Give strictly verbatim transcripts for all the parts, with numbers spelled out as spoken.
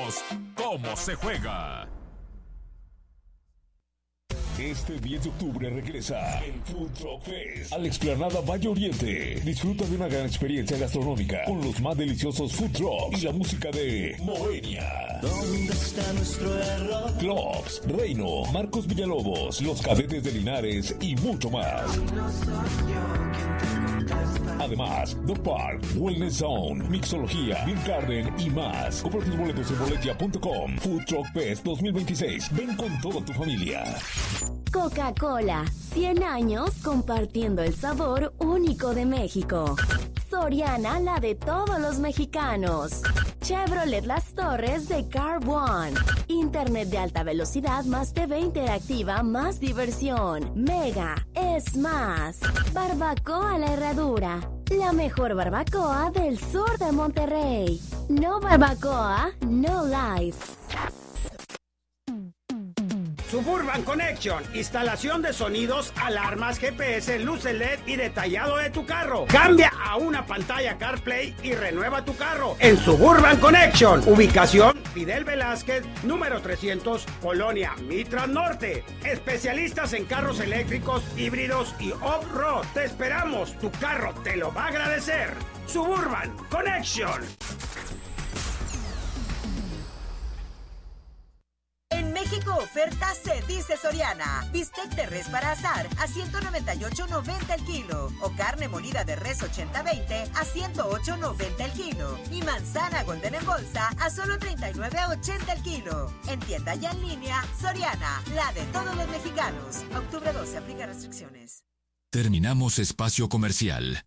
Sabemos cómo se juega. Este diez de octubre regresa el Food Truck Fest a la explanada Valle Oriente. Disfruta de una gran experiencia gastronómica con los más deliciosos food trucks y la música de Moenia. ¿Dónde está nuestro error? Clubs, Reino, Marcos Villalobos, Los Cadetes de Linares y mucho más. No soy yo quien te contesta. Además, The Park, Wellness Zone, Mixología, Beer Garden y más. Compra tus boletos en boletia punto com. Food Truck Fest dos mil veintiséis. Ven con toda tu familia. Coca-Cola, cien años compartiendo el sabor único de México. Soriana, la de todos los mexicanos. Chevrolet Las Torres de Car One. Internet de alta velocidad más T V interactiva más diversión. Mega es más. Barbacoa La Herradura. La mejor barbacoa del sur de Monterrey. No barbacoa, no life. Suburban Connection, instalación de sonidos, alarmas, G P S, luces L E D y detallado de tu carro. Cambia a una pantalla CarPlay y renueva tu carro en Suburban Connection. Ubicación Fidel Velázquez, número trescientos, Colonia Mitras Norte. Especialistas en carros eléctricos, híbridos y off-road. Te esperamos, tu carro te lo va a agradecer. Suburban Connection. En México, oferta se dice Soriana. Bistec de res para asar a ciento noventa y ocho noventa el kilo. O carne molida de res ochenta veinte a ciento ocho noventa el kilo. Y manzana golden en bolsa a solo treinta y nueve ochenta el kilo. En tienda y en línea, Soriana, la de todos los mexicanos. Octubre doce, aplica restricciones. Terminamos espacio comercial.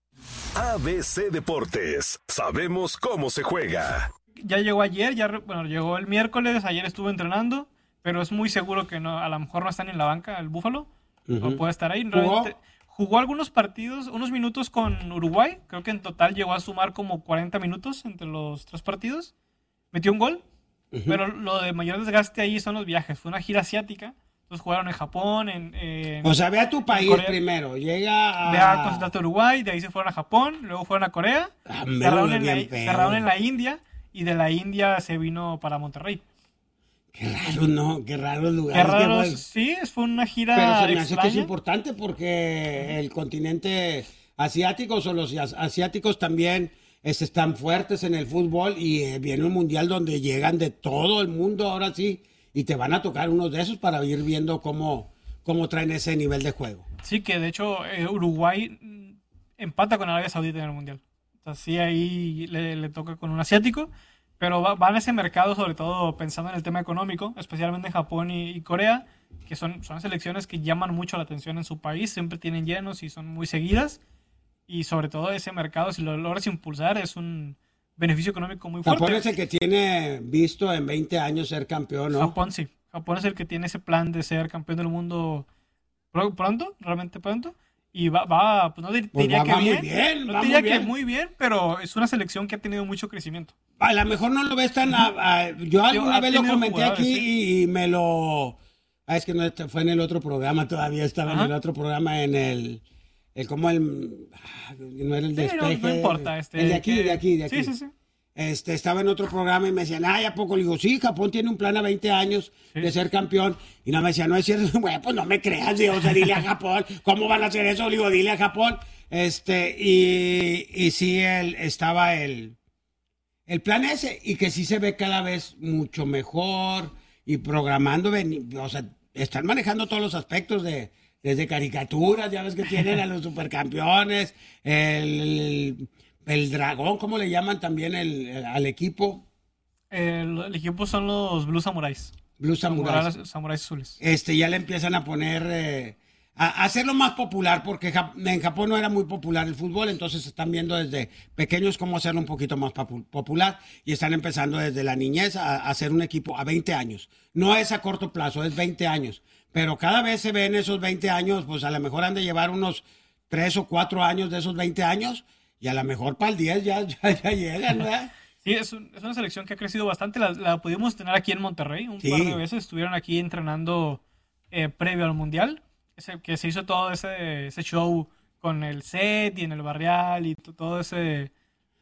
A B C Deportes. Sabemos cómo se juega. Ya llegó ayer, ya bueno, llegó el miércoles, ayer estuvo entrenando, pero es muy seguro que no, a lo mejor no están en la banca el Búfalo, uh-huh. O puede estar ahí. ¿Jugó? Jugó algunos partidos, unos minutos con Uruguay, creo que en total llegó a sumar como cuarenta minutos entre los tres partidos, metió un gol, uh-huh. Pero lo de mayor desgaste ahí son los viajes, fue una gira asiática, entonces jugaron en Japón, en... en o sea, ve a tu país Corea, primero, llega a... Ve a concentrarte a Uruguay, de ahí se fueron a Japón, luego fueron a Corea, ah, cerraron, en la, cerraron en la India, y de la India se vino para Monterrey. Qué raro, ¿no? Qué raros lugares. Qué raro, sí, fue una gira Pero se me hace extraña. que es importante porque el continente asiático o los asiáticos también es, están fuertes en el fútbol y eh, viene un mundial donde llegan de todo el mundo ahora sí y te van a tocar unos de esos para ir viendo cómo, cómo traen ese nivel de juego. Sí, que de hecho eh, Uruguay empata con Arabia Saudita en el mundial. Así ahí le, le toca con un asiático, pero va, va en ese mercado sobre todo pensando en el tema económico, especialmente en Japón y, y Corea, que son, son selecciones que llaman mucho la atención en su país, siempre tienen llenos y son muy seguidas, y sobre todo ese mercado, si lo logras impulsar, es un beneficio económico muy fuerte. Japón es el que tiene visto en veinte años ser campeón, ¿no? Japón sí, Japón es el que tiene ese plan de ser campeón del mundo pronto, realmente pronto. Y va, va pues no dir, pues diría va, que va bien, muy bien, no va diría muy que bien. muy bien, pero es una selección que ha tenido mucho crecimiento. A lo mejor no lo ves tan... A, a, yo alguna Yo, vez lo comenté aquí sí. y, y me lo... Ah, es que no fue en el otro programa, todavía estaba Ajá. en el otro programa, en el... el como el... No era el despeje. Sí, no, no importa. Este, el de aquí, que, de aquí, de aquí. Sí, sí, sí. Este, estaba en otro programa y me decían, ay, ¿a poco? Le digo, sí, Japón tiene un plan a veinte años sí. de ser campeón. Y no me decían, no es cierto. Bueno, pues no me creas, digo, o sea, dile a Japón, ¿cómo van a hacer eso? Le digo, dile a Japón. Este, y, y sí, el, estaba el, el plan ese, y que sí se ve cada vez mucho mejor, y programando, o sea, están manejando todos los aspectos de, desde caricaturas, ya ves que tienen a los supercampeones, el... El dragón, ¿cómo le llaman también el, el, al equipo? El, el equipo son los Blue Samuráis. Blue Samuráis. Samuráis azules. Este, ya le empiezan a poner, eh, a, a hacerlo más popular, porque en Japón no era muy popular el fútbol, entonces están viendo desde pequeños cómo hacerlo un poquito más papu- popular, y están empezando desde la niñez a, a hacer un equipo a veinte años. No es a corto plazo, es veinte años. Pero cada vez se ven esos veinte años, pues a lo mejor han de llevar unos tres o cuatro años de esos veinte años, y a lo mejor para el diez ya, ya, ya llegan, ¿verdad? Sí, es, un, es una selección que ha crecido bastante. La, la pudimos tener aquí en Monterrey un sí. par de veces. Estuvieron aquí entrenando eh, previo al Mundial. Ese, que se hizo todo ese, ese show con el set y en el barrial y t- todo ese...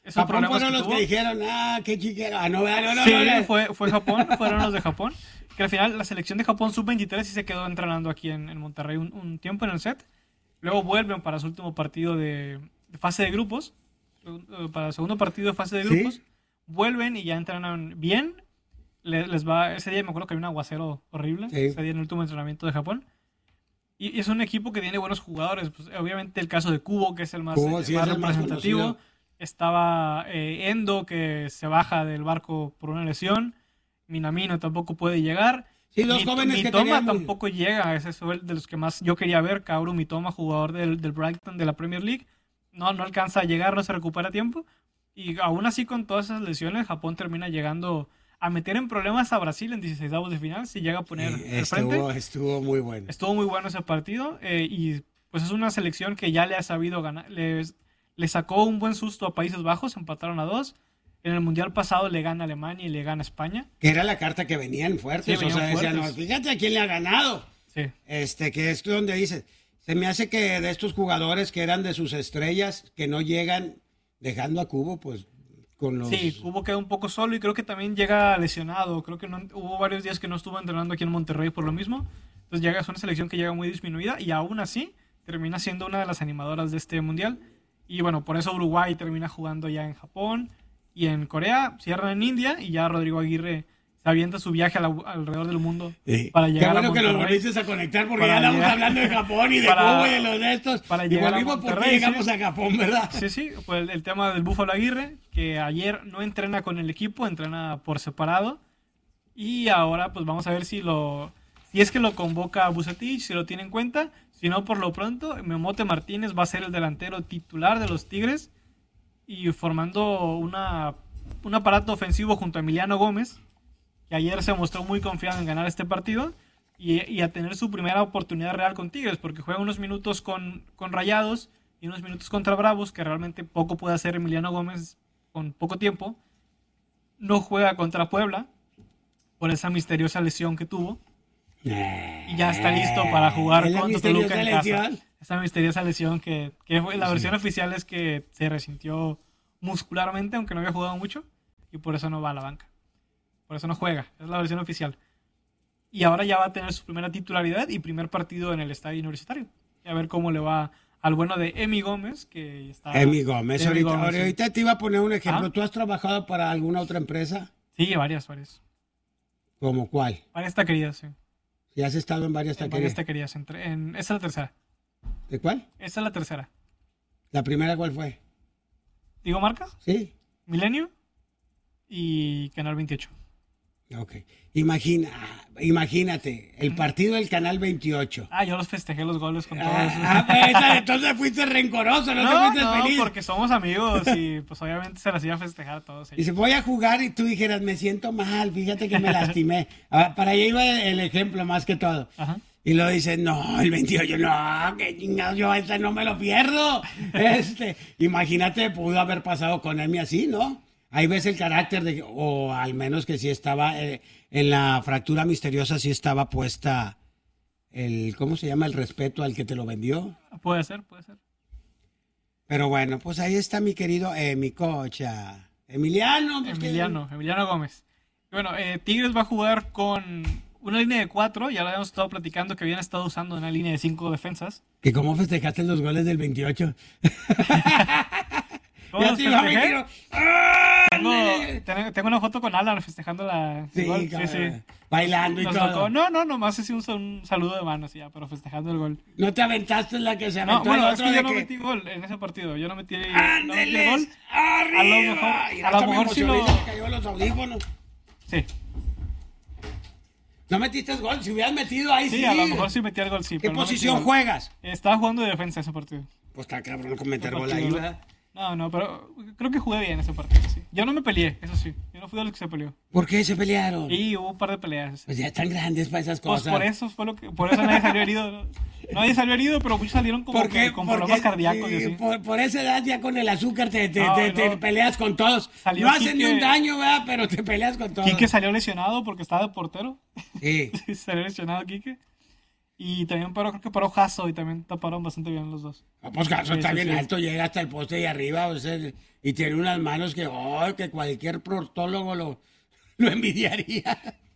Esos Japón problemas fueron que los tuvo. que dijeron, ah, qué chiquero. Ah, no, no, no, Sí, no, no. fue, fue Japón, fueron los de Japón. Que al final la selección de Japón sub veintitrés sí se quedó entrenando aquí en, en Monterrey un, un tiempo en el set. Luego vuelven para su último partido de, de fase de grupos. Para el segundo partido de fase de grupos. ¿Sí? Vuelven y ya entrenan bien. Les, les va, ese día me acuerdo que había un aguacero horrible. Sí. Ese día en el último entrenamiento de Japón. Y, y es un equipo que tiene buenos jugadores. Pues, obviamente el caso de Kubo, que es el más, Kubo, eh, sí, más es el más representativo. conocido. Estaba eh, Endo, que se baja del barco por una lesión. Minamino tampoco puede llegar. Sí, dos Mito- jóvenes que Mitoma tenían muy- tampoco llega. Ese es el de los que más yo quería ver. Kaoru Mitoma, jugador del, del Brighton de la Premier League. No, no alcanza a llegar, no se recupera a tiempo. Y aún así, con todas esas lesiones, Japón termina llegando a meter en problemas a Brasil en dieciseisavos de final. Si llega a poner Sí, al frente. estuvo, estuvo muy bueno. Estuvo muy bueno ese partido. eh, y pues es una selección que ya le ha sabido ganar. Le, le sacó un buen susto a Países Bajos. Empataron a dos. En el Mundial pasado le gana Alemania y le gana España. Que era la carta que venían fuertes. Sí, o sea, venían decían, fuertes. no, fíjate a quién le ha ganado. Sí. Este, que esto donde dices, se me hace que de estos jugadores que eran de sus estrellas, que no llegan dejando a Cubo, pues, con los... Sí, Cubo queda un poco solo y creo que también llega lesionado. Creo que no, hubo varios días que no estuvo entrenando aquí en Monterrey por lo mismo. Entonces llega, es una selección que llega muy disminuida y aún así termina siendo una de las animadoras de este mundial. Y bueno, por eso Uruguay termina jugando ya en Japón y en Corea. Cierran en India y ya Rodrigo Aguirre se avienta su viaje a la- alrededor del mundo Sí. para Qué llegar bueno a que nos Monterrey. volviste a conectar porque Para ya andamos llegar- hablando de Japón y de para- Cubo y de los de estos. para y llegar a volvimos porque Monterrey, llegamos sí. a Japón, ¿verdad? Sí, sí, pues el, el tema del Búfalo Aguirre, que ayer no entrena con el equipo, entrena por separado. Y ahora pues vamos a ver si lo si es que lo convoca a Vucetich, si lo tiene en cuenta. Si no, por lo pronto, Memote Martínez va a ser el delantero titular de los Tigres y formando una, un aparato ofensivo junto a Emiliano Gómez, que ayer se mostró muy confiado en ganar este partido y, y a tener su primera oportunidad real con Tigres, porque juega unos minutos con, con Rayados y unos minutos contra Bravos, que realmente poco puede hacer Emiliano Gómez con poco tiempo. No juega contra Puebla por esa misteriosa lesión que tuvo y ya está listo para jugar ¿Es la contra misteriosa Toluca en casa. lesión? Esa misteriosa lesión que, que fue, la versión oficial es que se resintió muscularmente, aunque no había jugado mucho, y por eso no va a la banca. Por eso no juega, es la versión oficial. Y ahora ya va a tener su primera titularidad y primer partido en el estadio universitario. Y a ver cómo le va al bueno de Emi Gómez, que está... Emi Gómez, Emi ahorita, Gómez, sí. ahorita te iba a poner un ejemplo. ¿Ah? ¿Tú has trabajado para alguna otra empresa? Sí, varias, varias. ¿Como cuál? Varias taquerías, sí. Si has estado en varias En taquerías. varias taquerías. Entre, en, esa es la tercera. ¿De cuál? Esa es la tercera. ¿La primera cuál fue? ¿Digo marcas? Sí. Milenio y Canal veintiocho. Ok. Imagina, imagínate, el partido del Canal veintiocho. Ah, yo los festejé los goles con todos. Ah, ah, esa- entonces fuiste rencoroso, no, te no, fuiste no, feliz. porque somos amigos y pues obviamente se las iba a festejar a todos Y ellos. si voy a jugar y tú dijeras, me siento mal, fíjate que me lastimé. Ah, para allá iba el ejemplo más que todo. Ajá. Y lo dices, no, el veintiocho, no, que chingados, yo ese no me lo pierdo. Este, imagínate, pudo haber pasado con Emi así, ¿no? Ahí ves el carácter de, o al menos que sí estaba, eh, en la fractura misteriosa sí estaba puesta el, ¿cómo se llama? El respeto al que te lo vendió. Puede ser, puede ser. Pero bueno, pues ahí está mi querido Emi Cocha. Emiliano. Pues, que- Emiliano, Emiliano Gómez. Y bueno, eh, Tigres va a jugar con una línea de cuatro, ya lo habíamos estado platicando que habían estado usando una línea de cinco defensas. Que cómo festejaste los goles del veintiocho. ¿Cómo Ya los te iba a festejé? meter- ¡Ah! Tengo, tengo, tengo una foto con Alan festejando la Sí, el gol. Sí, cabrón. sí. Bailando y Nos todo. tocó- no, no, nomás hice un, un saludo de manos ya, pero festejando el gol. ¿No te aventaste la que se No, aventó bueno, el es otro que yo de no que- metí gol en ese partido. Yo no metí, no metí el gol. ¡Ándeles! ¡Arriba! A lo mejor- Y a hasta lo me mejor sí emocioné lo- y se me cayó los audífonos. Sí, No metiste gol, si hubieras metido ahí sí. sí, a lo mejor sí metí el gol, sí. ¿Qué pero no metí posición gol. juegas? Estaba jugando de defensa ese partido. Pues está cabrón con meter Ese gol partido, ahí, ¿no? ¿verdad? No, no, pero creo que jugué bien ese partido, sí. Yo no me peleé, eso sí. Yo no fui de los que se peleó. ¿Por qué se pelearon? Y hubo un par de peleas. Pues ya están grandes para esas Pues cosas. por eso fue lo que, por eso nadie salió herido. ¿no? Nadie salió herido, pero muchos salieron como ¿Por que qué? con Porque, problemas cardíacos y sí, así. por, por esa edad ya con el azúcar te, te, No, te, no. te peleas con todos. Salió No hacen ni Quique- un daño, ¿verdad? Pero te peleas con todos. Quique salió lesionado porque estaba de portero. Sí. Salió lesionado Quique. Y también paró, creo que paró Jasso y también taparon bastante bien los dos. Ah, pues Jasso Sí, está sí, bien sí. alto, llega hasta el poste y arriba, o sea, y tiene unas manos que, oh, que cualquier proctólogo lo, lo envidiaría.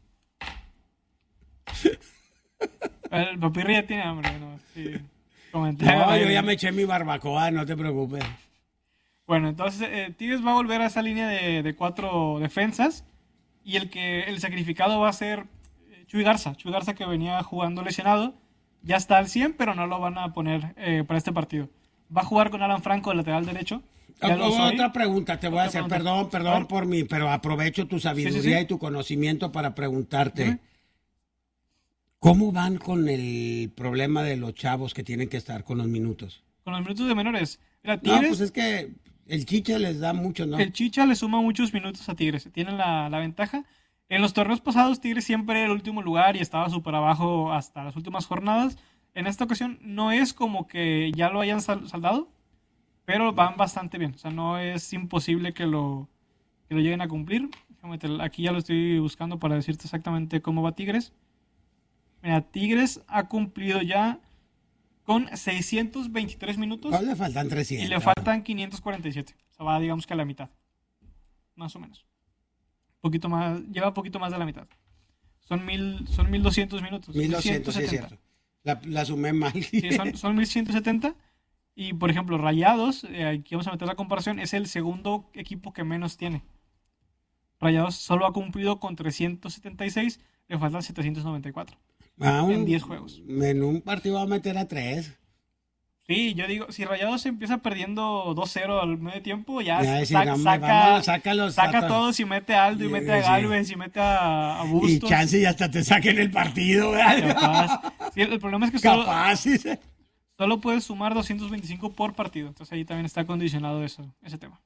El Papirri ya tiene hambre, ¿no? Sí. Comenté. No, yo ya me eché mi barbacoa, no te preocupes. Bueno, entonces eh, Tigres va a volver a esa línea de, de cuatro defensas y el que el sacrificado va a ser eh, Chuy Garza. Chuy Garza que venía jugando lesionado, ya está al cien, pero no lo van a poner eh, para este partido. Va a jugar con Alan Franco, el lateral derecho. Ya lo soy. Otra pregunta te voy a Otra hacer, pregunta. perdón, perdón por mí, pero aprovecho tu sabiduría Sí, sí, sí. y tu conocimiento para preguntarte. Dime. ¿Cómo van con el problema de los chavos que tienen que estar con los minutos? Con los minutos de menores. Mira, No, Tigres, pues es que el chicha les da mucho, ¿no? el Chicha le suma muchos minutos a Tigres. Tienen la, la ventaja. En los torneos pasados, Tigres siempre era el último lugar y estaba súper abajo hasta las últimas jornadas. En esta ocasión no es como que ya lo hayan sal- saldado, pero van bastante bien. O sea, no es imposible que lo, que lo lleguen a cumplir. Déjame te- Aquí ya lo estoy buscando para decirte exactamente cómo va Tigres. Mira, Tigres ha cumplido ya con seiscientos veintitrés minutos No, le faltan y trescientos. le faltan quinientos cuarenta y siete. O sea, va digamos que a la mitad. Más o menos. Poquito más, lleva poquito más de la mitad. Son mil, son mil doscientos minutos. mil doscientos, sí, es ciento cierto. La, la sumé mal. Sí, son, son mil ciento setenta. Y, por ejemplo, Rayados, eh, aquí vamos a meter la comparación, es el segundo equipo que menos tiene. Rayados solo ha cumplido con trescientos setenta y seis, le faltan setecientos noventa y cuatro. Ah, un- en diez juegos. En un partido va a meter a tres. Sí, yo digo, si Rayados empieza perdiendo dos cero al medio tiempo, ya, Ya decir, saca, hombre, saca, vámonos, sácalos, saca saca- a todos y mete a Aldo y Sí, mete a sí. Galvez y mete a, a Y Bustos. chance y hasta te saquen el partido, ¿verdad? Capaz. Sí, el, el problema es que solo, Capaz, sí, sí. solo puedes sumar doscientos veinticinco por partido. Entonces ahí también está condicionado eso, ese tema.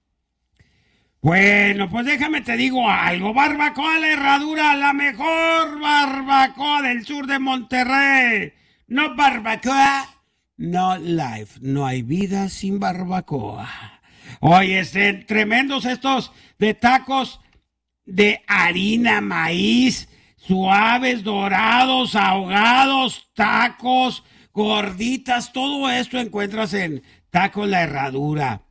Bueno, pues déjame te digo algo. Barbacoa La Herradura, la mejor barbacoa del sur de Monterrey. No barbacoa, no life. No hay vida sin barbacoa. Oye, estén tremendos estos de tacos de harina, maíz, suaves, dorados, ahogados, tacos, gorditas. Todo esto encuentras en Tacos La Herradura.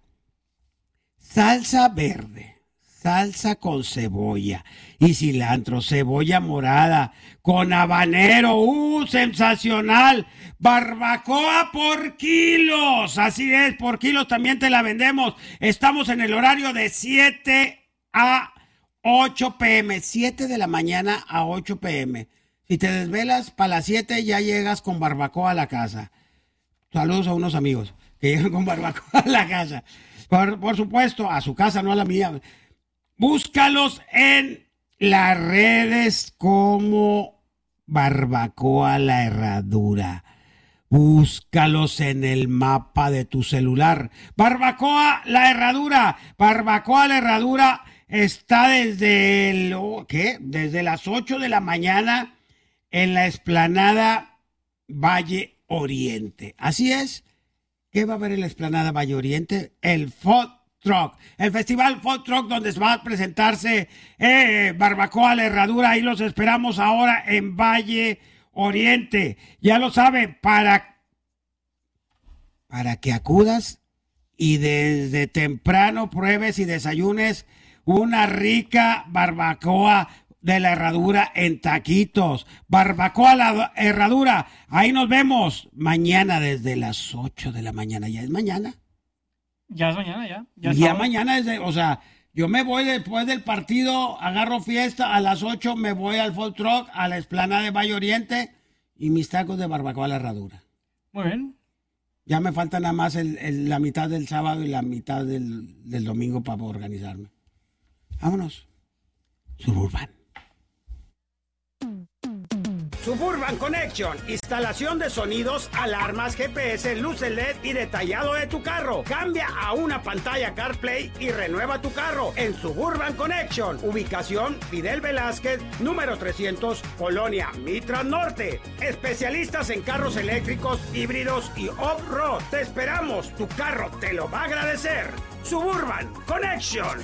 Salsa verde, salsa con cebolla y cilantro, cebolla morada, con habanero, ¡uh, sensacional! Barbacoa por kilos, así es, por kilos también te la vendemos. Estamos en el horario de siete a ocho pm, siete de la mañana a ocho pm. Si te desvelas para las siete ya llegas con barbacoa a la casa. Saludos a unos amigos que llegan con barbacoa a la casa. Por, por supuesto, a su casa, no a la mía. Búscalos en las redes como Barbacoa La Herradura. Búscalos en el mapa de tu celular. Barbacoa La Herradura. Barbacoa La Herradura está desde el, ¿qué? Desde las ocho de la mañana en la explanada Valle Oriente. Así es. ¿Qué va a haber en la explanada Valle Oriente? El Food Truck. El festival Food Truck donde va a presentarse eh, Barbacoa La Herradura. Ahí los esperamos ahora en Valle Oriente. Ya lo sabe, para, para que acudas y desde temprano pruebes y desayunes una rica barbacoa de La Herradura en taquitos. Barbacoa La Herradura. Ahí nos vemos mañana desde las ocho de la mañana. ¿Ya es mañana? Ya es mañana, ya. Ya, Ya es mañana es de, o sea, yo me voy después del partido, agarro fiesta, a las ocho me voy al Food Truck, a la explanada de Valle Oriente y mis tacos de barbacoa La Herradura. Muy bien. Ya me falta nada más el, el- la mitad del sábado y la mitad del, del domingo para organizarme. Vámonos. Suburban. Suburban Connection, instalación de sonidos, alarmas, G P S, luces L E D y detallado de tu carro. Cambia a una pantalla CarPlay y renueva tu carro en Suburban Connection. Ubicación Fidel Velázquez, número trescientos, Colonia Mitras Norte. Especialistas en carros eléctricos, híbridos y off-road. Te esperamos, tu carro te lo va a agradecer. Suburban Connection.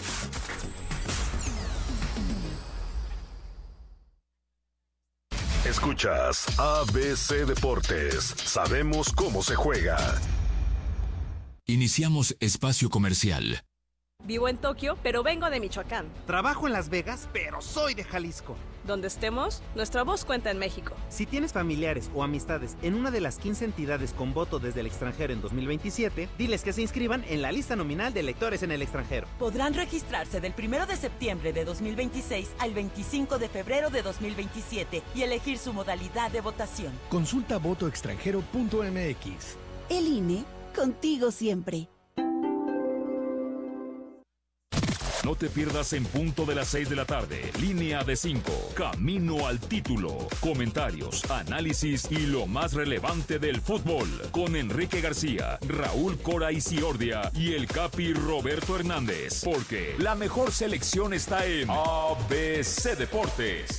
Escuchas A B C Deportes. Sabemos cómo se juega. Iniciamos espacio comercial. Vivo en Tokio, pero vengo de Michoacán. Trabajo en Las Vegas, pero soy de Jalisco. Donde estemos, nuestra voz cuenta en México. Si tienes familiares o amistades en una de las quince entidades con voto desde el extranjero en dos mil veintisiete, diles que se inscriban en la lista nominal de electores en el extranjero. Podrán registrarse del primero de septiembre de dos mil veintiséis al veinticinco de febrero de dos mil veintisiete y elegir su modalidad de votación. Consulta voto extranjero punto m x. El I N E, contigo siempre. No te pierdas en punto de las seis de la tarde. Línea de cinco. Camino al título. Comentarios, análisis y lo más relevante del fútbol. Con Enrique García, Raúl Cora Isiordia y el Capi Roberto Hernández. Porque la mejor selección está en A B C Deportes.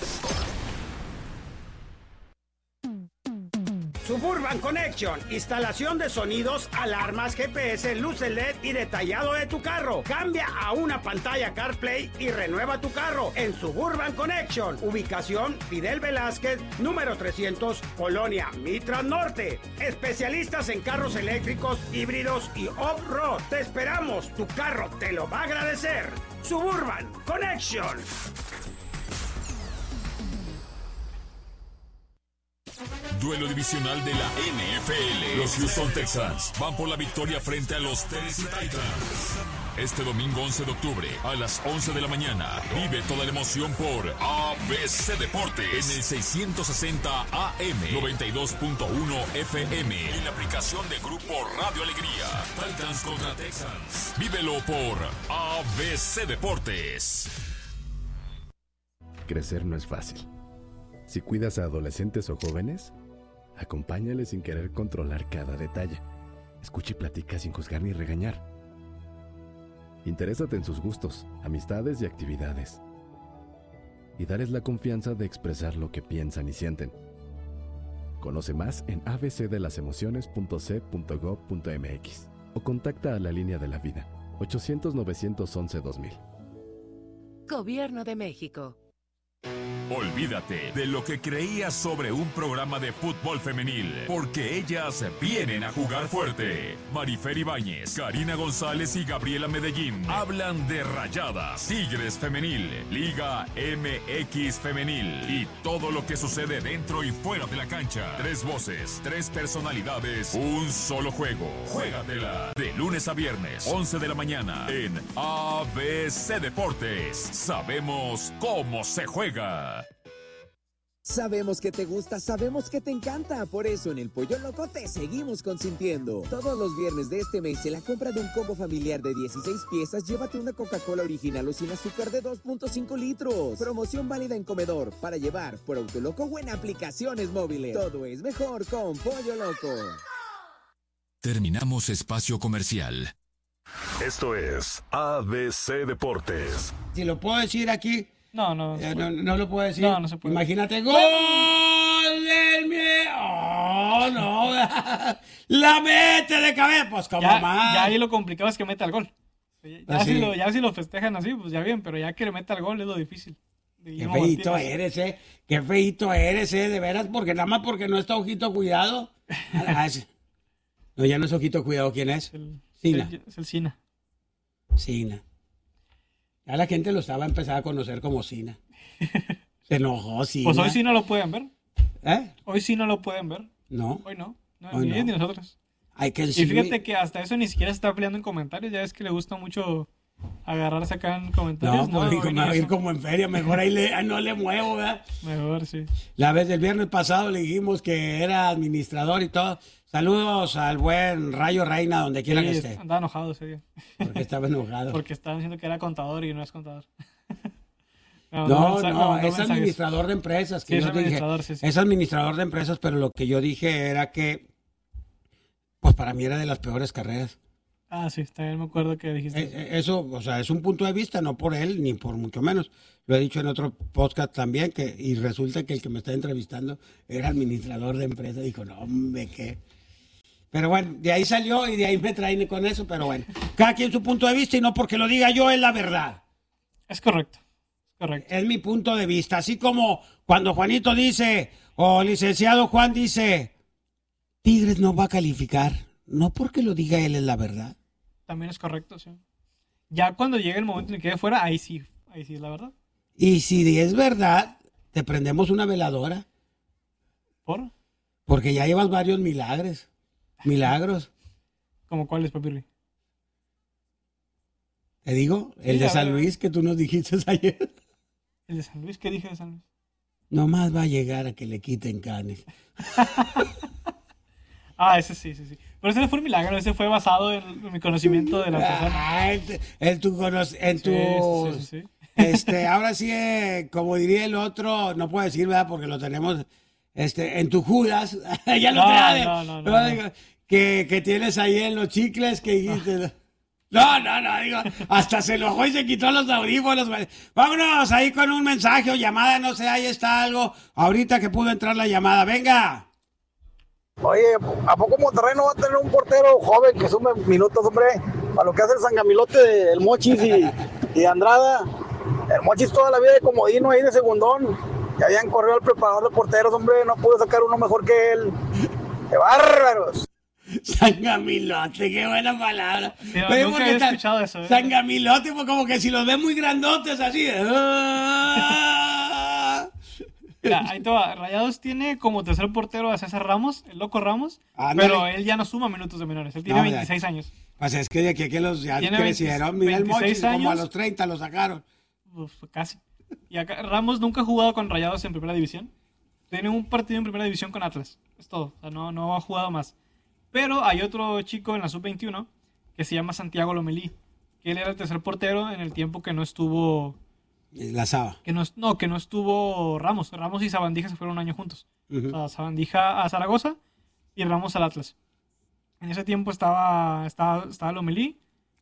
Suburban Connection, instalación de sonidos, alarmas, G P S, luces L E D y detallado de tu carro. Cambia a una pantalla CarPlay y renueva tu carro en Suburban Connection. Ubicación Fidel Velázquez, número trescientos, Colonia Mitras Norte. Especialistas en carros eléctricos, híbridos y off-road. Te esperamos, tu carro te lo va a agradecer. Suburban Connection. Duelo divisional de la N F L. Los Houston Texans van por la victoria frente a los Tennessee Titans. Este domingo once de octubre a las once de la mañana. Vive toda la emoción por A B C Deportes en el seiscientos sesenta A M, noventa y dos punto uno F M y la aplicación de Grupo Radio Alegría. Titans contra Texans. Vívelo por A B C Deportes. Crecer no es fácil. Si cuidas a adolescentes o jóvenes, acompáñales sin querer controlar cada detalle. Escucha y platica sin juzgar ni regañar. Interésate en sus gustos, amistades y actividades. Y dales la confianza de expresar lo que piensan y sienten. Conoce más en a b c de las emociones punto c punto gov punto m x o contacta a la línea de la vida ochocientos, novecientos once, dos mil. Gobierno de México. Olvídate de lo que creías sobre un programa de fútbol femenil, porque ellas vienen a jugar fuerte. Marifer Ibáñez, Karina González y Gabriela Medellín hablan de Rayadas, Tigres Femenil, Liga M X Femenil y todo lo que sucede dentro y fuera de la cancha. Tres voces, tres personalidades, un solo juego. Juégatela. De lunes a viernes, once de la mañana, en A B C Deportes. Sabemos cómo se juega. Sabemos que te gusta, sabemos que te encanta. Por eso en el Pollo Loco te seguimos consintiendo. Todos los viernes de este mes, en la compra de un combo familiar de dieciséis piezas, llévate una Coca-Cola original o sin azúcar de dos punto cinco litros. Promoción válida en comedor, para llevar por Autoloco o en aplicaciones móviles. Todo es mejor con Pollo Loco. Terminamos espacio comercial. Esto es A B C Deportes. Si lo puedo decir aquí... No, no. Eh, no, no lo puedo decir. No, no se puede. Imagínate, gol del mie... Oh, no. La mete de cabeza, pues como ya, más. Ya ahí lo complicado es que meta el gol. Ya, Ah, si sí. lo, ya si lo festejan así, pues ya bien, pero ya que le meta el gol es lo difícil. Qué feíto eres, eh. Qué feíto eres, eh, de veras, porque nada más porque no está Ojito Cuidado. Ah, ese. No, ya no es Ojito Cuidado, ¿quién es? El, Sina. el- es el Sina. Sina. Ya la gente lo estaba empezando a conocer como Sina. Se enojó, Sina. Pues hoy sí no lo pueden ver. ¿Eh? Hoy sí no lo pueden ver. No. Hoy no. No, Hoy ni no. ellos ni nosotros. I can Y see fíjate me- que hasta eso ni siquiera se está peleando en comentarios. Ya es que le gusta mucho agarrarse acá en comentarios. No, pues dijo, hoy me ni va a ir eso. como en feria, mejor ahí le, ah, no le muevo, ¿verdad? Mejor, sí. La vez del viernes pasado le dijimos que era administrador y todo. Saludos al buen Rayo Reina, donde quiera Sí, que esté. andaba enojado ese día. Porque estaba enojado. Porque estaban diciendo que era contador y no es contador. Me No, mandó mensa- me no, mandó es mensajes. administrador de empresas. Que Sí, es yo te dije. administrador, sí, sí. Es administrador de empresas, pero lo que yo dije era que, pues para mí era de las peores carreras. Ah, sí, también me acuerdo que dijiste. Eh, eh, Eso, o sea, es un punto de vista, no por él, ni por mucho menos. Lo he dicho en otro podcast también, que y resulta que el que me está entrevistando era administrador de empresas. Dijo, no, hombre, ¿qué? Pero bueno, de ahí salió y de ahí me traen con eso, pero bueno. Cada quien su punto de vista y no porque lo diga yo es la verdad. Es correcto. Correcto. Es mi punto de vista. Así como cuando Juanito dice, o licenciado Juan dice, Tigres no va a calificar. No porque lo diga él, es la verdad. También es correcto, sí. Ya cuando llegue el momento en que quede fuera, ahí sí, ahí sí es la verdad. Y si es verdad, te prendemos una veladora. ¿Por? Porque ya llevas varios milagros. Milagros. ¿Cómo cuáles, Papirri? Te digo, el Sí, de a San ver. Luis que tú nos dijiste ayer. ¿El de San Luis? ¿Qué dije de San Luis? Nomás va a llegar a que le quiten canes. Ah, ese sí, sí, sí. Pero ese no fue un milagro, ese fue basado en, en mi conocimiento de la persona. Ah, en, en tu cono- en tu Sí, sí, sí, sí. este, ahora sí, eh, como diría el otro, no puedo decir, ¿verdad? Porque lo tenemos, este, en tu Judas, ya lo No, trae, no, no, no, ¿no? no. Digo, Que, que tienes ahí en los chicles que dijiste. No, no, no, digo, hasta se enojó y se quitó los audífonos, güey. Vámonos ahí con un mensaje o llamada, no sé, ahí está algo. Ahorita que pudo entrar la llamada, venga. Oye, ¿a poco Monterrey no va a tener un portero joven que sume minutos, hombre? Para lo que hace el Sangamilote del Mochis y, y Andrada. El Mochis toda la vida de comodino ahí de segundón. Que habían corrido al preparador de porteros, hombre. No pudo sacar uno mejor que él. ¡Qué bárbaros! Sangamilote, qué buena palabra. Sí, Oye, nunca porque había está- escuchado eso, ¿eh? Sangamilote, pues como que si los ve muy grandotes, así. ¡ah! Mira, ahí te va. Rayados tiene como tercer portero a César Ramos, el loco Ramos, Ándale. pero él ya no suma minutos de menores. Él tiene No, ya. veintiséis años. Pues es que de aquí a que los ya Tiene crecieron. veinte- Mira el veintiséis Mochis, como a años. los treinta lo sacaron. Uf, casi. Y acá Ramos nunca ha jugado con Rayados en primera división. Tiene un partido en primera división con Atlas. Es todo. O sea, no, no ha jugado más. Pero hay otro chico en la sub veintiuno que se llama Santiago Lomelí. Que él era el tercer portero en el tiempo que no estuvo. La Saba. Que no, no, que no estuvo Ramos. Ramos y Sabandija se fueron un año juntos. Ujú. O sea, Sabandija a Zaragoza y Ramos al Atlas. En ese tiempo estaba, estaba, estaba Lomelí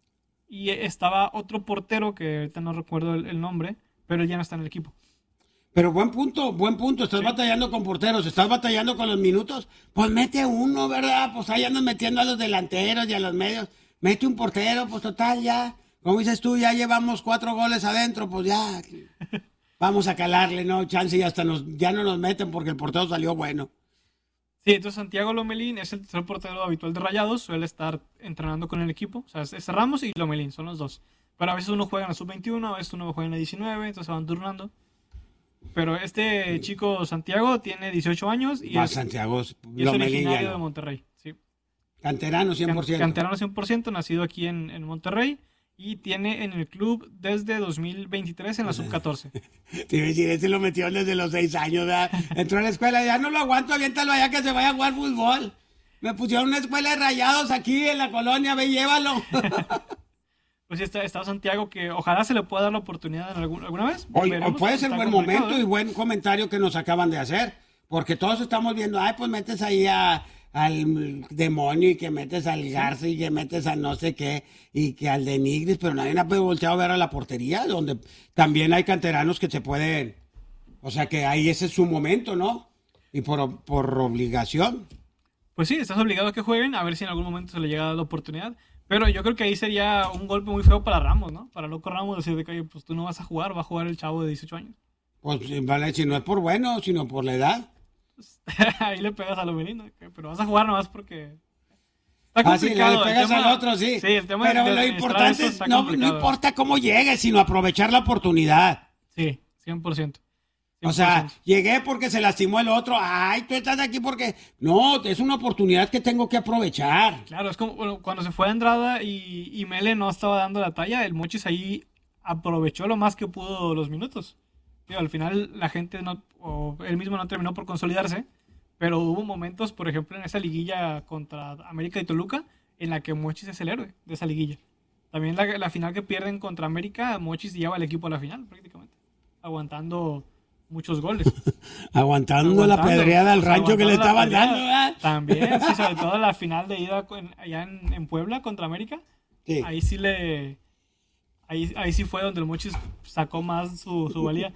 y estaba otro portero que ahorita no recuerdo el, el nombre, pero él ya no está en el equipo. Pero buen punto, buen punto. Estás batallando con porteros, estás batallando con los minutos. Pues mete uno, ¿verdad? Pues ahí andas metiendo a los delanteros y a los medios. Mete un portero, pues total, ya. Como dices tú, ya llevamos cuatro goles adentro, pues ya. Vamos a calarle, ¿no? Chance y hasta nos, ya no nos meten porque el portero salió bueno. Sí, entonces Santiago Lomelín es el tercer portero habitual de Rayados, suele estar entrenando con el equipo. O sea, es, es Ramos y Lomelín, son los dos. Pero a veces uno juega en la sub veintiuno, a veces uno juega en la diecinueve, entonces se van turnando. Pero este chico Santiago tiene dieciocho años y Más es, Santiago, y es Lomelín ya originario no. de Monterrey. Sí. Canterano cien por ciento. Can- Canterano cien por ciento, nacido aquí en, en Monterrey y tiene en el club desde dos mil veintitrés en la sub catorce. Te iba a decir, este lo metió desde los seis años, ¿verdad? Entró a la escuela, ya no lo aguanto, aviéntalo allá que se vaya a jugar fútbol. Me pusieron una escuela de Rayados aquí en la colonia, ve, llévalo. Pues sí, está, está Santiago que ojalá se le pueda dar la oportunidad en algún- alguna vez. Hoy, Veremos, hoy puede ser está buen complicado, momento ¿eh? y buen comentario que nos acaban de hacer, porque todos estamos viendo, ay, pues metes ahí a, al demonio y que metes al Garza y que metes a no sé qué y que al de Nigris, pero nadie ha volteado a ver a la portería, donde también hay canteranos que se pueden, o sea que ahí ese es su momento, ¿no? Y por, por obligación. Pues sí, estás obligado a que jueguen, a ver si en algún momento se le llega a dar la oportunidad. Pero yo creo que ahí sería un golpe muy feo para Ramos, ¿no? Para Loco Ramos decir de que, oye, pues tú no vas a jugar, va a jugar el chavo de dieciocho años. Pues vale, si no es por bueno, sino por la edad. Ahí le pegas a Lomelín, ¿no? Pero vas a jugar nomás porque... Está Ah, sí, le complicado. el pegas tema- al otro, sí. Sí, el tema Pero de lo administrar importante eso es, está no, no complicado. importa cómo llegues, sino aprovechar la oportunidad. Sí, cien por ciento. O sea, llegué porque se lastimó el otro. Ay, tú estás aquí porque... No, es una oportunidad que tengo que aprovechar. Claro, es como bueno, cuando se fue Andrada y, y Mele no estaba dando la talla, el Mochis ahí aprovechó lo más que pudo los minutos. Digo, al final la gente no, o él mismo no terminó por consolidarse, pero hubo momentos, por ejemplo, en esa liguilla contra América y Toluca, en la que Mochis es el héroe de esa liguilla. También la, la final que pierden contra América, Mochis lleva al equipo a la final prácticamente, aguantando muchos goles. Aguantando, la pedreada al rancho que le estaban dando, ¿verdad? También, sí, sobre todo la final de ida con- allá en, en Puebla contra América. Sí. Ahí sí le... Ahí, ahí sí fue donde el Mochis sacó más su, su valía.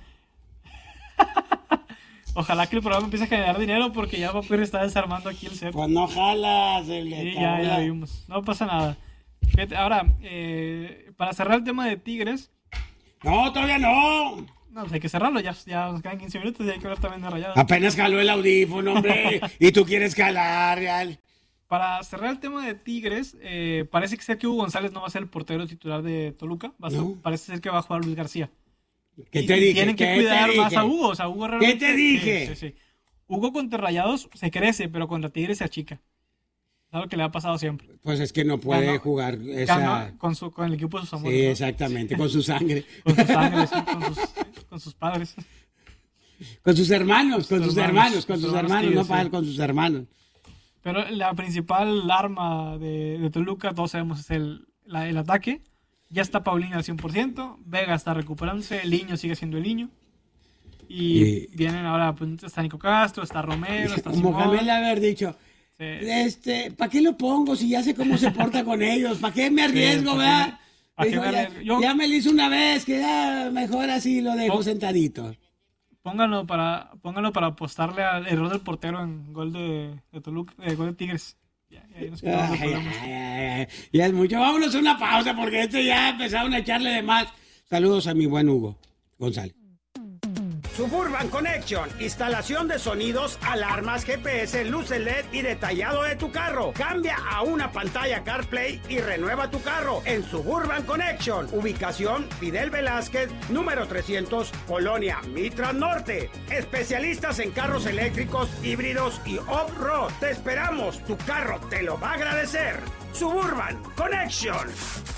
Ojalá que el programa empiece a generar dinero porque ya Papir está desarmando aquí el set. Pues no jalas, se le Sí, acabó ya, ya la- vimos. No pasa nada. Fíjate, ahora, eh, para cerrar el tema de Tigres... No, todavía no. No, pues hay que cerrarlo, ya, ya nos quedan quince minutos y hay que hablar también de Rayados. Apenas jaló el audífono, hombre. Y tú quieres calar, Real. Para cerrar el tema de Tigres, eh, parece que ser que Hugo González no va a ser el portero titular de Toluca. Va a ser, No. Parece ser que va a jugar Luis García. ¿Qué Y- te y dije? Tienen que ¿Qué cuidar te más dije? a Hugo. O sea, Hugo ¿Qué realmente- te dije? Sí, sí, sí. Hugo contra Rayados se crece, pero contra Tigres se achica. Es algo que le ha pasado siempre. Pues es que no puede Ganó- jugar esa... Ganó con, su, con el equipo de sus amores. Sí, ¿no? exactamente, con su sangre. Con sus sangre, sí, con, sus, con sus padres. Con sus hermanos, con sus hermanos, con sus sus hermanos hermanos, no tigres, para sí. él, con sus hermanos. Pero la principal arma de, de Toluca, todos sabemos, es el, la- el ataque. Ya está Paulino al cien por ciento, Vega está recuperándose, el Niño sigue siendo el Niño. Y Y- vienen ahora, pues, está Nico Castro, está Romero, está Como Simón. Jamel haber dicho, Sí. este, ¿para qué lo pongo si ya sé cómo se porta con ellos? ¿Para qué me arriesgo, Sí, ¿para verdad? qué- para qué Dijo, me ya, arriesgo? Yo- ya me lo hizo una vez, que ya mejor así lo dejo Pon- sentadito. Pónganlo para, pónganlo para apostarle al error del portero en gol de, de Toluca, eh, gol de Tigres. Ya, ya, ahí nos quitamos los Ay, problemas. ay, ay, ay. Ya es mucho. Vámonos a una pausa porque esto ya empezaron a echarle de más. Saludos a mi buen Hugo González. Suburban Connection, instalación de sonidos, alarmas, G P S, luces L E D y detallado de tu carro. Cambia a una pantalla CarPlay y renueva tu carro en Suburban Connection. Ubicación Fidel Velázquez, número trescientos, Colonia Mitras Norte. Especialistas en carros eléctricos, híbridos y off-road. Te esperamos, tu carro te lo va a agradecer. Suburban Connection.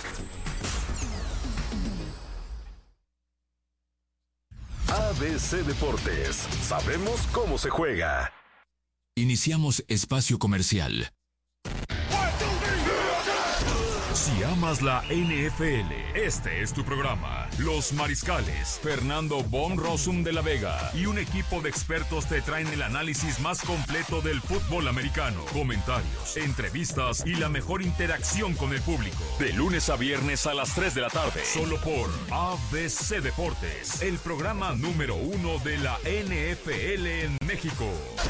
A B C Deportes. Sabemos cómo se juega. Iniciamos espacio comercial. Si amas la N F L, este es tu programa. Los Mariscales, Fernando Von Rossum de la Vega y un equipo de expertos te traen el análisis más completo del fútbol americano. Comentarios, entrevistas y la mejor interacción con el público. De lunes a viernes a las tres de la tarde. Solo por A B C Deportes, el programa número uno de la N F L en México.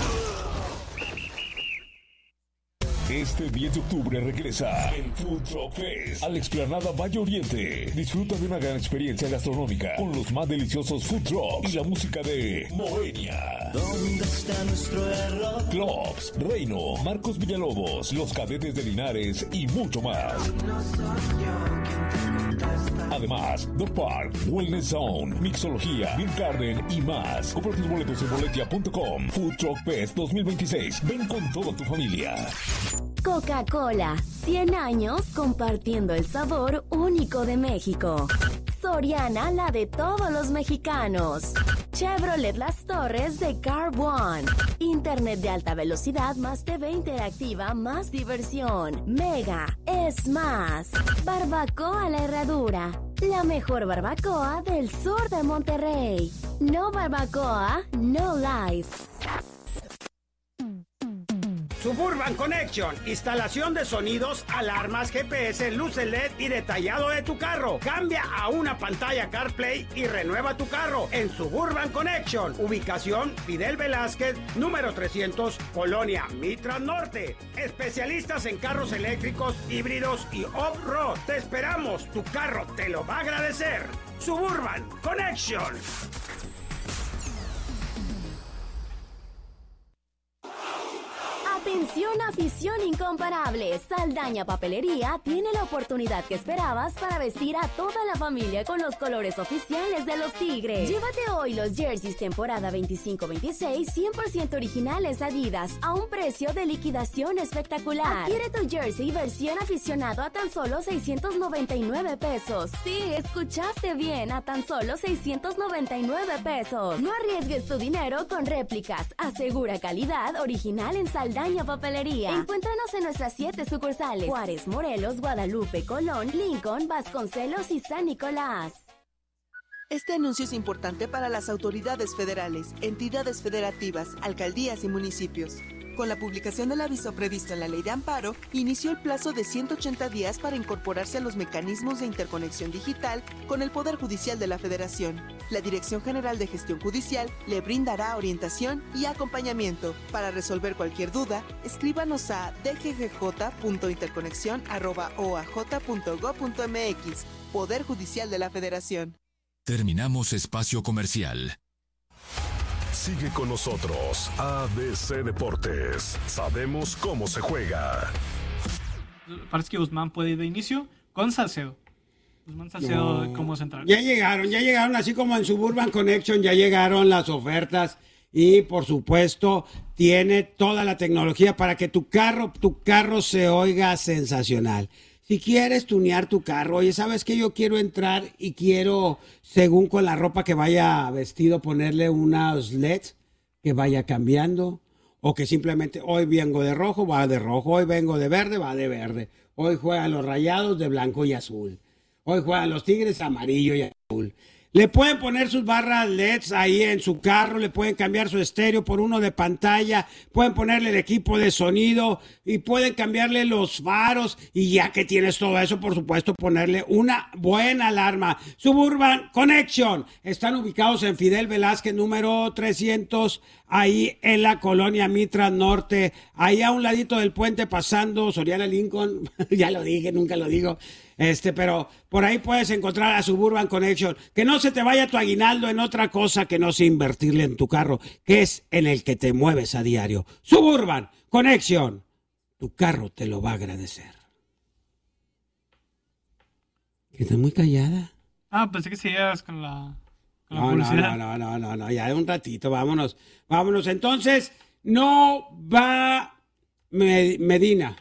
Este diez de octubre regresa el Food Truck Fest a la explanada Valle Oriente. Disfruta de una gran experiencia gastronómica con los más deliciosos food trucks y la música de Moenia. ¿Dónde está nuestro error? Clubs, Reino, Marcos Villalobos, Los Cadetes de Linares y mucho más. No soy yo quien te contesta. Además, The Park, Wellness Zone, Mixología, Beer Garden y más. Compra tus boletos en boletia punto com. Food Truck Fest dos mil veintiséis. Ven con toda tu familia. Coca-Cola, cien años compartiendo el sabor único de México. Soriana, la de todos los mexicanos. Chevrolet Las Torres de Car One. Internet de alta velocidad más T V interactiva más diversión. Mega es más. Barbacoa La Herradura. La mejor barbacoa del sur de Monterrey. No barbacoa, no life. Suburban Connection, instalación de sonidos, alarmas, G P S, luces L E D y detallado de tu carro. Cambia a una pantalla CarPlay y renueva tu carro en Suburban Connection. Ubicación Fidel Velázquez, número trescientos, Colonia Mitras Norte. Especialistas en carros eléctricos, híbridos y off-road. Te esperamos, tu carro te lo va a agradecer. Suburban Connection. Atención, afición incomparable. Saldaña Papelería tiene la oportunidad que esperabas para vestir a toda la familia con los colores oficiales de los Tigres. Llévate hoy los jerseys temporada veinticinco veintiséis cien por ciento originales Adidas a un precio de liquidación espectacular. Adquiere tu jersey versión aficionado a tan solo seiscientos noventa y nueve pesos. Sí, escuchaste bien, a tan solo seiscientos noventa y nueve pesos. No arriesgues tu dinero con réplicas. Asegura calidad original en Saldaña Papelería. Encuéntranos en nuestras siete sucursales: Juárez, Morelos, Guadalupe, Colón, Lincoln, Vasconcelos y San Nicolás. Este anuncio es importante para las autoridades federales, entidades federativas, alcaldías y municipios. Con la publicación del aviso previsto en la Ley de Amparo, inició el plazo de ciento ochenta días para incorporarse a los mecanismos de interconexión digital con el Poder Judicial de la Federación. La Dirección General de Gestión Judicial le brindará orientación y acompañamiento. Para resolver cualquier duda, escríbanos a d g g j punto interconexión arroba o a j punto gob punto m x. Poder Judicial de la Federación. Terminamos espacio comercial. Sigue con nosotros, A B C Deportes. Sabemos cómo se juega. Parece que Guzmán puede ir de inicio con Salcedo. Guzmán Salcedo No. como central. Ya llegaron, ya llegaron, así como en Suburban Connection, ya llegaron las ofertas y por supuesto tiene toda la tecnología para que tu carro, tu carro se oiga sensacional. Si quieres tunear tu carro, oye, ¿sabes qué? Yo quiero entrar y quiero, según con la ropa que vaya vestido, ponerle unos L E Ds que vaya cambiando. O que simplemente hoy vengo de rojo, va de rojo. Hoy vengo de verde, va de verde. Hoy juegan los Rayados de blanco y azul. Hoy juegan los Tigres amarillo y azul. Le pueden poner sus barras L E Ds ahí en su carro, le pueden cambiar su estéreo por uno de pantalla, pueden ponerle el equipo de sonido y pueden cambiarle los faros y ya que tienes todo eso, por supuesto, ponerle una buena alarma. Suburban Connection. Están ubicados en Fidel Velázquez, número trescientos, ahí en la colonia Mitra Norte, ahí a un ladito del puente pasando Soriana Lincoln. Ya lo dije, nunca lo digo. Este, pero por ahí puedes encontrar a Suburban Connection. Que no se te vaya tu aguinaldo en otra cosa que no sea invertirle en tu carro, que es en el que te mueves a diario. Suburban Connection. Tu carro te lo va a agradecer. Que estás muy callada. Ah, pensé que seguías con la, con la No, no, publicidad. no, no, no, no, no, ya de un ratito, vámonos. Vámonos. Entonces, no va Me- Medina.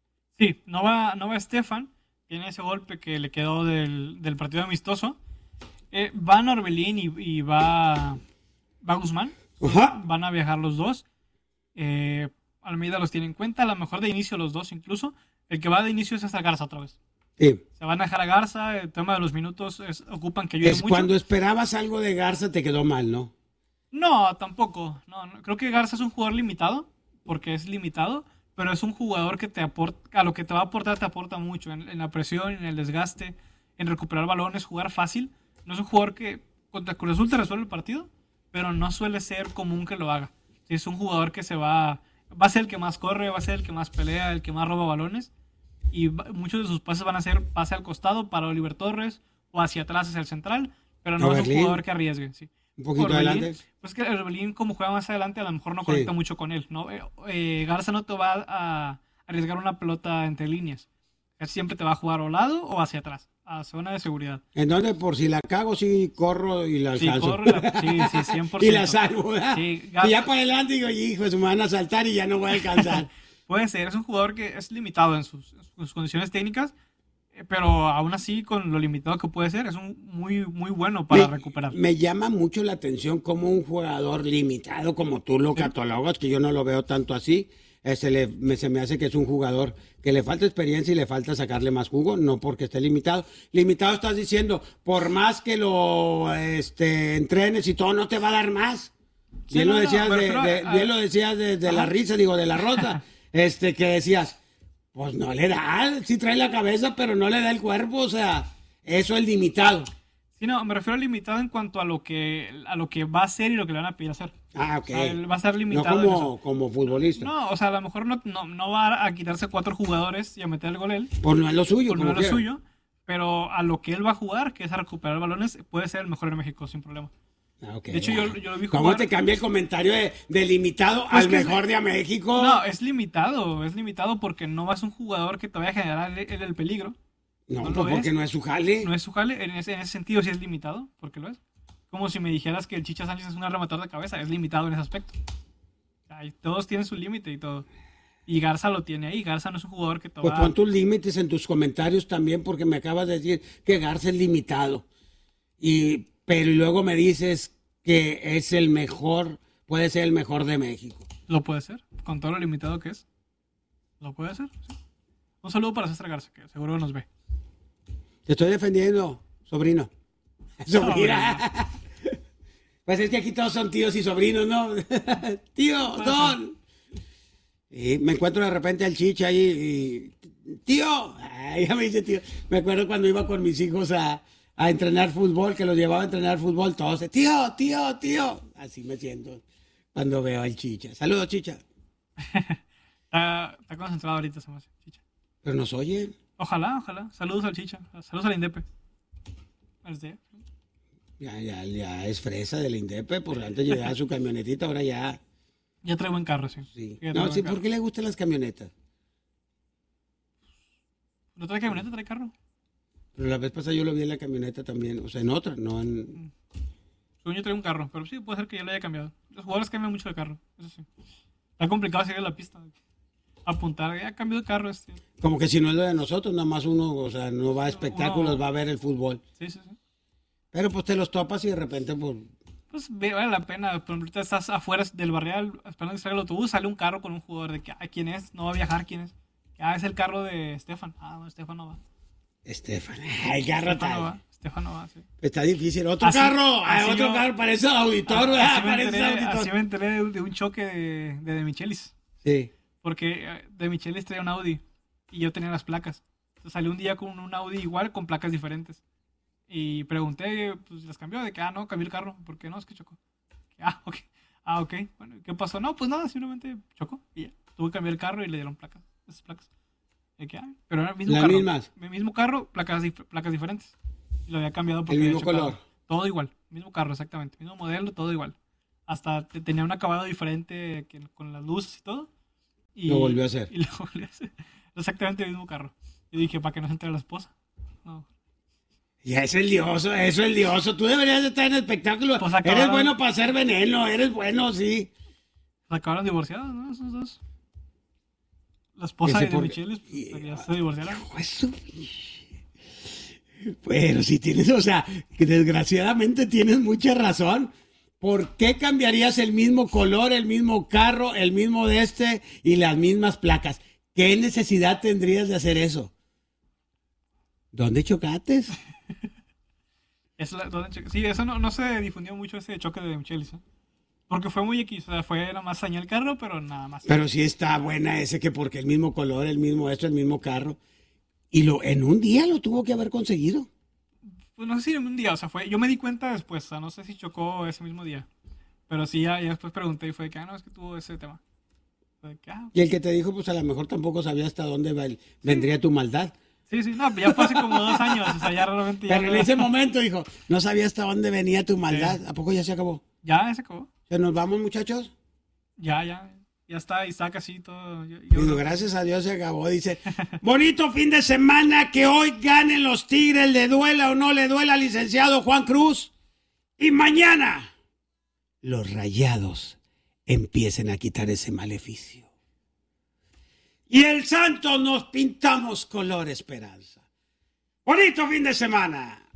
Sí, no va, no va Estefan. Tiene ese golpe que le quedó del, del partido amistoso. Eh, va Norbelín y, y va, va Guzmán. Ajá. Van a viajar los dos. Eh, Almeida los tiene en cuenta. A lo mejor de inicio los dos incluso. El que va de inicio es hasta Garza otra vez. Sí. Se van a dejar a Garza. El tema de los minutos es, ocupan que ayude Es mucho. cuando esperabas algo de Garza te quedó mal, ¿no? No, tampoco. No, no. Creo que Garza es un jugador limitado. Porque es limitado. Pero es un jugador que te aporta, a lo que te va a aportar te aporta mucho, en, en la presión, en el desgaste, en recuperar balones, jugar fácil. No es un jugador que contra Cruz Azul te resuelve el partido, pero no suele ser común que lo haga. Es un jugador que se va, va a ser el que más corre, va a ser el que más pelea, el que más roba balones, y va, muchos de sus pases van a ser pase al costado para Oliver Torres o hacia atrás hacia el central, pero no Orbelín. es un jugador que arriesgue. Sí. Un poquito Orbelín, adelante. Pues que Orbelín, como juega más adelante, a lo mejor no conecta Sí. mucho con él, ¿no? Eh, eh, Garza no te va a arriesgar una pelota entre líneas. Casi siempre te va a jugar o lado o hacia atrás, a zona de seguridad. En donde por si la cago, sí corro y la Sí, salvo. corre la- sí, sí, cien por y ciento. la salvo, ¿verdad? Sí, y Garza- ya para adelante digo, hijo, se me van a saltar y ya no voy a alcanzar. Puede ser, es un jugador que es limitado en sus, en sus condiciones técnicas, eh, pero aún así, con lo limitado que puede ser, es un muy, muy bueno para me, recuperar. me llama mucho la atención como un jugador limitado, como tú lo catalogas, que yo no lo veo tanto así. Eh, se, le, me, se me hace que es un jugador que le falta experiencia y le falta sacarle más jugo, no porque esté limitado. Limitado estás diciendo, por más que lo este, entrenes y todo, no te va a dar más. Sí, bien, no, lo no, decías me de, refiero a- de- bien lo decías de, de la Ajá. risa, digo, de la rosa, este, que decías, pues no le da, sí trae la cabeza, pero no le da el cuerpo, o sea, eso es limitado. Sí, no, me refiero a limitado en cuanto a lo que a lo que va a hacer y lo que le van a pedir hacer. Ah, ok. O sea, él va a estar No limitado en como, eso. como futbolista. No, o sea, a lo mejor no, no, no va a quitarse cuatro jugadores y a meter el gol él. Pues no es lo suyo, Pues no como es lo quiera. suyo. Pero a lo que él va a jugar, que es a recuperar balones, puede ser el mejor en México sin problema. Ah, ok, De hecho, ya. yo, yo lo vi ¿Cómo jugar. te cambia el comentario de, de limitado Pues al que es- mejor de a México? No, es limitado. Es limitado porque no es un jugador que te vaya a generar el, el- el peligro. No, lo pues porque es. no es su jale. No es su jale. En ese, en ese sentido sí es limitado, porque lo es. Como si me dijeras que el Chicha Sánchez es un rematador de cabeza. Es limitado en ese aspecto. Ay, todos tienen su límite y todo. Y Garza lo tiene ahí. Garza no es un jugador que te Pues va pon tus límites en tus comentarios también, porque me acabas de decir que Garza es limitado. Y, pero luego me dices que es el mejor, puede ser el mejor de México. Lo puede ser, con todo lo limitado que es. Lo puede ser, sí. Un saludo para César Garza, que seguro nos ve. Te estoy defendiendo, sobrino. Sobrina. Pues es que aquí todos son tíos y sobrinos, ¿no? Tío, Don. Y me encuentro de repente al Chicha ahí y... Tío. Ay, ya me dice tío. Me acuerdo cuando iba con mis hijos a, a entrenar fútbol, que los llevaba a entrenar fútbol, todos, tío, tío, tío. Así me siento cuando veo al Chicha. Saludos, Chicha. Está, está concentrado ahorita, se me hace, Chicha. Pero nos oyen. Ojalá, ojalá. Saludos al Chicha. Saludos al Indepe. Al D. Ya, ya, ya es fresa del Indepe, por antes llevaba su camionetita, ahora ya... Ya trae buen carro, sí. sí. Ya No, sí, carro. ¿por qué le gustan las camionetas? ¿No trae camioneta, trae carro? Pero la vez pasada yo lo vi en la camioneta también, o sea, en otra, no en... Según yo trae un carro, pero sí, puede ser que ya lo haya cambiado. Los jugadores cambian mucho de carro, eso sí. Está complicado seguir la pista. Apuntar, ya cambió de carro este. Como que si no es lo de nosotros, nada más uno, o sea, no va a espectáculos, Uno... va a ver el fútbol. Sí, sí, sí. Pero pues te los topas y de repente, pues... Pues vale la pena. Por ejemplo, ahorita estás afuera del barrial esperando que salga el autobús, sale un carro con un jugador de que, ah, ¿quién es? No va a viajar, ¿quién es? Ah, es el carro de Estefan. Ah, no, Estefan no va. Estefan, el carro Estefan tal. no va. Estefan no va, sí. Está difícil. Otro Así- carro, ah, así otro yo- carro, parece auditor, así ¿verdad? me Parece enteré- auditor. Así me enteré de, un- de un choque de, de De Michelis. Sí. Porque eh, De Michelis traía un Audi y yo tenía las placas. Entonces salí un día con un Audi igual con placas diferentes. Y pregunté, pues las cambió, de que, ah, no, cambió el carro. ¿Por qué no? Es que chocó. Ah, ok. Ah, ok. Bueno, ¿qué pasó? No, pues nada, simplemente chocó y ya. Tuve que cambiar el carro y le dieron placas, esas placas. De que, ah, pero era el mismo Las carro. mismas. El mismo carro, placas, dif- placas diferentes. Y lo había cambiado porque El había mismo chocado. color. Todo igual. Mismo carro, exactamente. Mismo modelo, todo igual. Hasta te- tenía un acabado diferente que- con las luces y todo. Y, Lo volvió a hacer. Y lo volvió a hacer. Exactamente el mismo carro. Y dije, ¿para qué no se entere la esposa? No. Ya es el dioso, eso es el dioso. Tú deberías de estar en el espectáculo. Pues eres acabaron- bueno para hacer veneno, eres bueno, sí. Se acabaron divorciados, ¿no? Esos dos. La esposa Ese de por- Michelis, pues, ya se divorciaron. Pero si tienes, o sea, que desgraciadamente tienes mucha razón. ¿Por qué cambiarías el mismo color, el mismo carro, el mismo de este y las mismas placas? ¿Qué necesidad tendrías de hacer eso? ¿Dónde chocates? Es la- ¿dónde che- sí, eso no, no se difundió mucho ese choque de Michelis, ¿eh? Porque fue muy X, o sea, fue nada más dañar el carro, pero nada más. Pero sí está buena ese que porque el mismo color, el mismo esto, el mismo carro. Y lo en un día lo tuvo que haber conseguido. Pues no sé si en un día, o sea, fue, yo me di cuenta después, o sea, no sé si chocó ese mismo día. Pero sí, ya, ya después pregunté y fue de que, ah, no, es que tuvo ese tema. Fue de que, ah, Y el que te dijo, pues a lo mejor tampoco sabía hasta dónde va el- vendría tu maldad. sí, sí, no, ya fue hace como dos años, o sea, ya realmente ya. Pero en ese momento dijo, no sabía hasta dónde venía tu maldad. ¿A poco ya se acabó? Ya, se acabó. ¿Ya nos vamos, muchachos? Ya, ya, ya está, y está casi todo. Yo, yo- Digo, gracias a Dios se acabó, dice. Bonito fin de semana, que hoy ganen los Tigres, le duela o no le duela al licenciado Juan Cruz. Y mañana los Rayados empiecen a quitar ese maleficio. Y el Santos nos pintamos color esperanza. Bonito fin de semana.